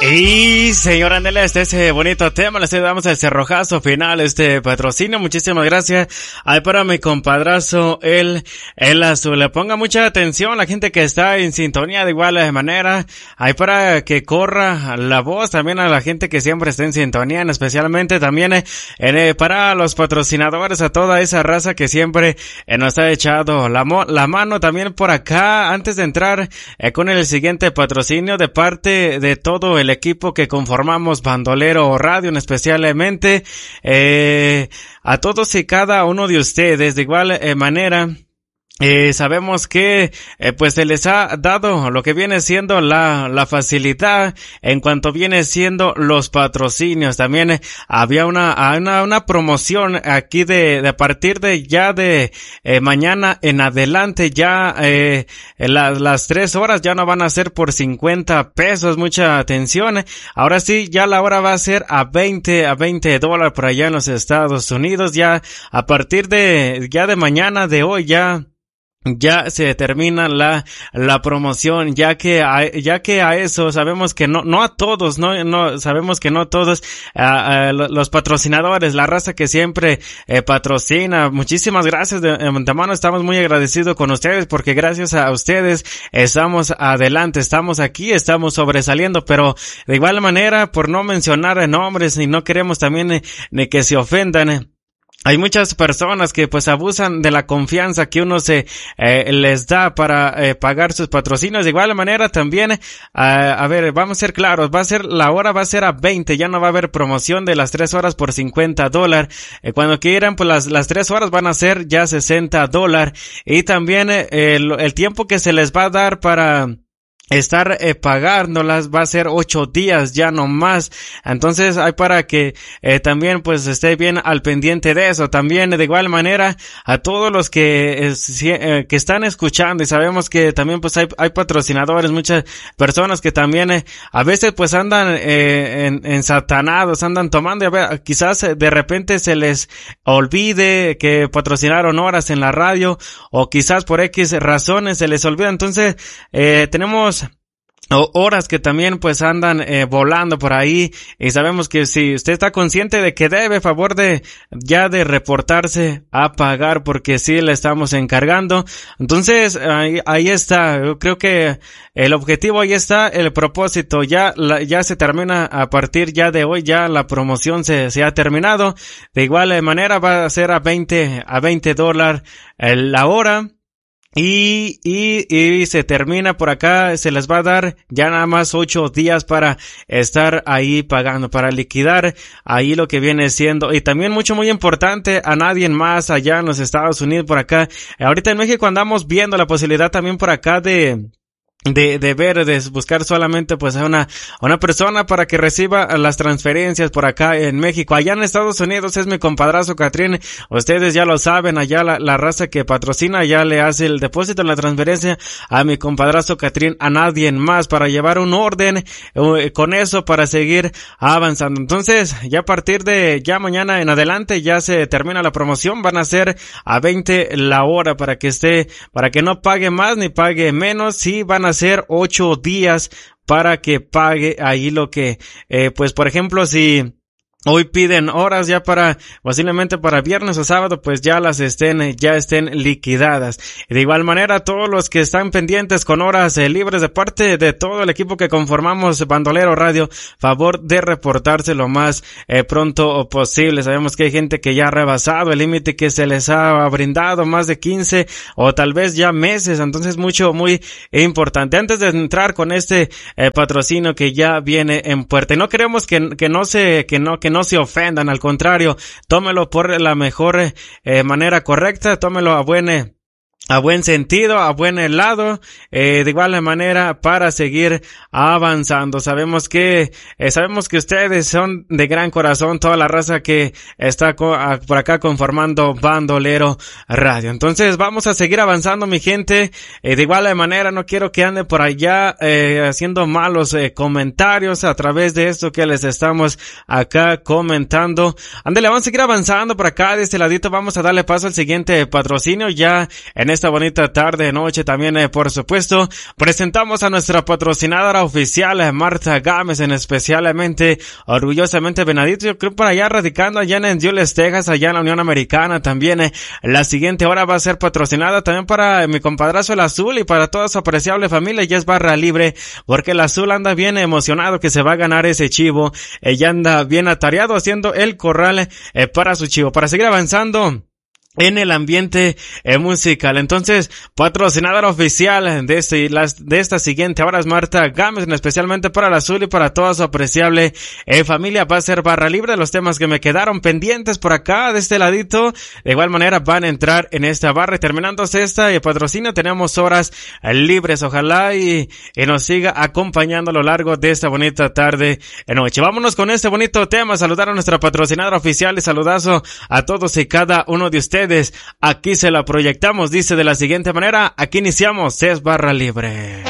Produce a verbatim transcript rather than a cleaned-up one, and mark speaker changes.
Speaker 1: Y señor Andela, este ese bonito tema, le damos el cerrojazo final, este patrocinio. Muchísimas gracias. Ahí para mi compadrazo, el, el azul. Le ponga mucha atención la gente que está en sintonía de igual manera. Ahí para que corra la voz también a la gente que siempre está en sintonía, especialmente también eh, eh, para los patrocinadores, a toda esa raza que siempre eh, nos ha echado la, mo- la mano también por acá. Antes de entrar eh, con el siguiente patrocinio de parte de todo el equipo que conformamos Bandolero Radio, especialmente eh, a todos y cada uno de ustedes de igual eh, manera. Eh, sabemos que eh, pues se les ha dado lo que viene siendo la la facilidad en cuanto viene siendo los patrocinios. También eh, había una, una una promoción aquí de de a partir de ya de eh, mañana en adelante, ya eh, las las tres horas ya no van a ser por cincuenta pesos. Mucha atención, eh. Ahora sí, ya la hora va a ser a veinte a veinte dólares por allá en los Estados Unidos. Ya a partir de ya de mañana de hoy ya ya se termina la la promoción, ya que a, ya que a eso sabemos que no no a todos, no no sabemos que no todos a, a, los patrocinadores, la raza que siempre eh, patrocina. Muchísimas gracias de antemano, estamos muy agradecidos con ustedes porque gracias a ustedes estamos adelante, estamos aquí, estamos sobresaliendo, pero de igual manera, por no mencionar nombres ni no queremos también eh, ni que se ofendan, eh, hay muchas personas que pues abusan de la confianza que uno se eh, les da para eh, pagar sus patrocinios. De igual manera también, eh, a ver, vamos a ser claros, va a ser, la hora va a ser a veinte, ya no va a haber promoción de las tres horas por cincuenta dólares. Eh, cuando quieran, pues las, las tres horas van a ser ya sesenta dólares. Y también eh, el, el tiempo que se les va a dar para estar eh, pagándolas va a ser ocho días, ya no más. Entonces hay para que eh, también pues esté bien al pendiente de eso. También de igual manera a todos los que eh, si, eh, que están escuchando, y sabemos que también pues hay, hay patrocinadores, muchas personas que también eh, a veces pues andan eh, en, ensatanados, andan tomando, y a ver, quizás eh, de repente se les olvide que patrocinaron horas en la radio, o quizás por X razones se les olvida. Entonces eh, tenemos o horas que también pues andan eh, volando por ahí, y sabemos que si usted está consciente de que debe, favor de ya de reportarse a pagar, porque sí le estamos encargando. Entonces ahí, ahí está, yo creo que el objetivo, ahí está el propósito, ya la, ya se termina a partir ya de hoy, ya la promoción se, se ha terminado. De igual manera va a ser a veinte a veinte dólares la hora. Y, y, y se termina por acá, se les va a dar ya nada más ocho días para estar ahí pagando, para liquidar ahí lo que viene siendo. Y también mucho, muy importante, a nadie más allá en los Estados Unidos por acá. Ahorita en México andamos viendo la posibilidad también por acá de de de ver, de buscar solamente pues a una a una persona para que reciba las transferencias por acá en México. Allá en Estados Unidos es mi compadrazo Catrín, ustedes ya lo saben, allá la, la raza que patrocina ya le hace el depósito, la transferencia a mi compadrazo Catrín, a nadie más, para llevar un orden eh, con eso, para seguir avanzando. Entonces ya a partir de ya mañana en adelante ya se termina la promoción, van a ser a veinte la hora, para que esté, para que no pague más ni pague menos. Sí, van a ser ocho días para que pague ahí lo que, eh, pues por ejemplo, si hoy piden horas ya para, posiblemente para viernes o sábado, pues ya las estén, ya estén liquidadas. Y de igual manera, todos los que están pendientes con horas eh, libres de parte de todo el equipo que conformamos Bandolero Radio, favor de reportarse lo más eh, pronto posible. Sabemos que hay gente que ya ha rebasado el límite que se les ha brindado, más de quince o tal vez ya meses. Entonces mucho, muy importante. Antes de entrar con este eh, patrocinio que ya viene en puerta, y no queremos que, que no se, que no, que no se ofendan, al contrario, tómelo por la mejor eh, manera correcta, tómelo a buen eh, a buen sentido, a buen lado, eh, de igual manera para seguir avanzando. Sabemos que, eh, sabemos que ustedes son de gran corazón, toda la raza que está co- a, por acá conformando Bandolero Radio. Entonces vamos a seguir avanzando, mi gente. Eh, de igual manera, no quiero que ande por allá eh, haciendo malos eh, comentarios a través de esto que les estamos acá comentando. Ándale, vamos a seguir avanzando por acá de este ladito. Vamos a darle paso al siguiente patrocinio ya en este esta bonita tarde, noche también, eh, por supuesto, presentamos a nuestra patrocinadora oficial, eh, Marta Gámez, en especialmente, orgullosamente Venadito, yo creo por allá radicando allá en Dallas, Texas, allá en la Unión Americana también. Eh, la siguiente hora va a ser patrocinada también para eh, mi compadrazo el Azul y para toda su apreciable familia. Ya es barra libre, porque el Azul anda bien emocionado que se va a ganar ese chivo. Ella anda bien atareado haciendo el corral eh, para su chivo, para seguir avanzando en el ambiente eh, musical. Entonces, patrocinador oficial de este, las, de esta siguiente hora es Marta Gámez, especialmente para el Azul y para toda su apreciable eh, familia. Va a ser barra libre de los temas que me quedaron pendientes por acá, de este ladito. De igual manera van a entrar en esta barra, y terminándose esta eh, patrocinio, tenemos horas eh, libres. Ojalá y, y nos siga acompañando a lo largo de esta bonita tarde y noche. Vámonos con este bonito tema, saludar a nuestra patrocinadora oficial y saludazo a todos y cada uno de ustedes. Aquí se la proyectamos, dice de la siguiente manera, aquí iniciamos, es barra libre.